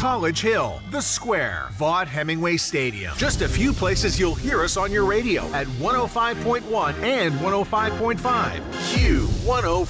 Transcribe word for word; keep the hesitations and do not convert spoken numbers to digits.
College Hill, The Square, Vaught Hemingway Stadium. Just a few places you'll hear us on your radio at one oh five point one and one oh five point five. Q one oh